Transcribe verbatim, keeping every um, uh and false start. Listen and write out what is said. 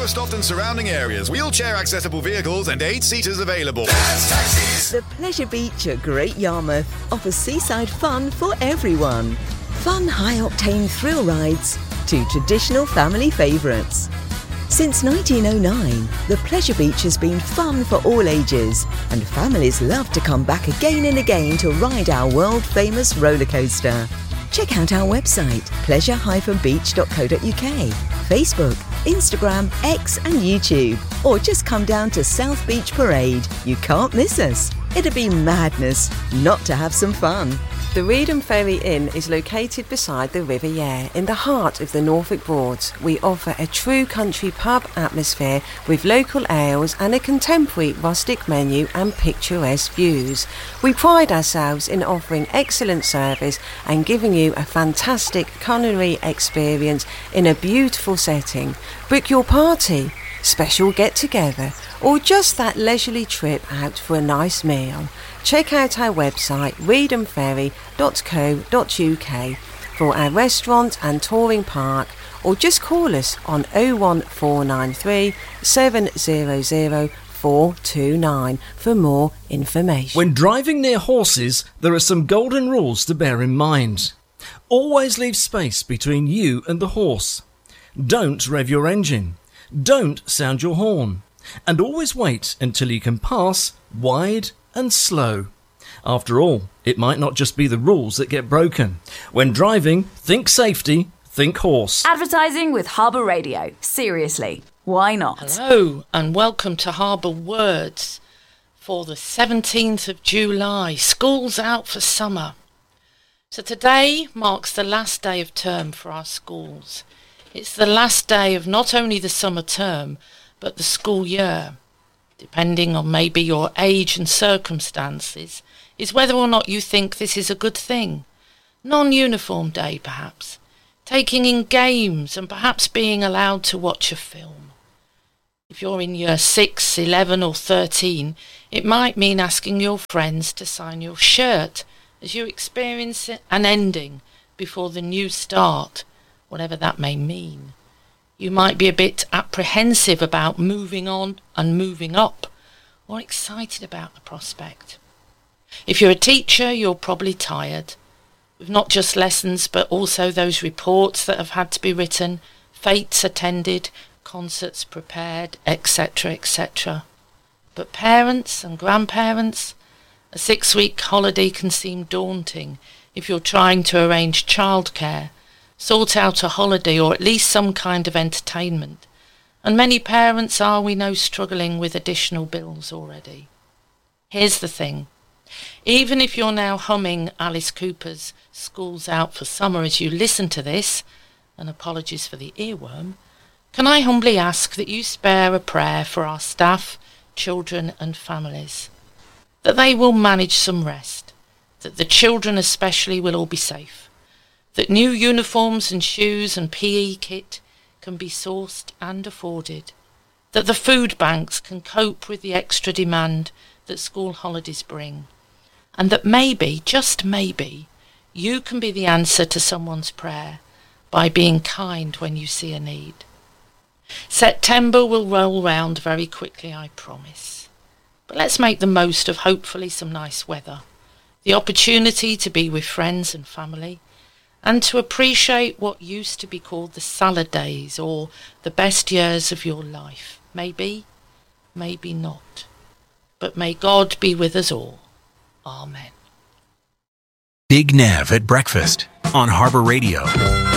Lowestoft and surrounding areas. Wheelchair accessible vehicles and eight seaters available. Dad's Taxis. The Pleasure Beach at Great Yarmouth offers seaside fun for everyone. Fun high-octane thrill rides to traditional family favourites. Since nineteen oh nine, the Pleasure Beach has been fun for all ages, and families love to come back again and again to ride our world-famous roller coaster. Check out our website, pleasure dash beach dot co dot uk, Facebook, Instagram, X and YouTube, or just come down to South Beach Parade. You can't miss us. It'd be madness not to have some fun. The Reedham Ferry Inn is located beside the River Yare in the heart of the Norfolk Broads. We offer a true country pub atmosphere with local ales and a contemporary rustic menu and picturesque views. We pride ourselves in offering excellent service and giving you a fantastic culinary experience in a beautiful setting. Book your party, special get-together, or just that leisurely trip out for a nice meal. Check out our website reedham ferry dot co dot uk for our restaurant and touring park, or just call us on oh one four nine three, seven hundred, four two nine for more information. When driving near horses, there are some golden rules to bear in mind. Always leave space between you and the horse. Don't rev your engine. Don't sound your horn. And always wait until you can pass wide and slow. After all, it might not just be the rules that get broken. When driving, think safety, think horse. Advertising with Harbour Radio. Seriously, why not? Hello and welcome to Harbour Words for the seventeenth of July. School's out for summer. So today marks the last day of term for our schools. It's the last day of not only the summer term, but the school year. Depending on maybe your age and circumstances, is whether or not you think this is a good thing. Non-uniform day, perhaps. Taking in games and perhaps being allowed to watch a film. If you're in year six, eleven or thirteen, it might mean asking your friends to sign your shirt as you experience an ending before the new start, whatever that may mean. You might be a bit apprehensive about moving on and moving up, or excited about the prospect. If you're a teacher, you're probably tired, with not just lessons but also those reports that have had to be written, fetes attended, concerts prepared, et cetera, et cetera. But parents and grandparents, a six-week holiday can seem daunting if you're trying to arrange childcare, sort out a holiday or at least some kind of entertainment. And many parents are, we know, struggling with additional bills already. Here's the thing. Even if you're now humming Alice Cooper's School's Out for Summer as you listen to this, and apologies for the earworm, can I humbly ask that you spare a prayer for our staff, children and families, that they will manage some rest, that the children especially will all be safe, that new uniforms and shoes and P E kit can be sourced and afforded, that the food banks can cope with the extra demand that school holidays bring, and that maybe, just maybe, you can be the answer to someone's prayer by being kind when you see a need. September will roll round very quickly, I promise. But let's make the most of hopefully some nice weather, the opportunity to be with friends and family, and to appreciate what used to be called the salad days or the best years of your life. Maybe, maybe not. But may God be with us all. Amen. Big Nev at breakfast on Harbour Radio.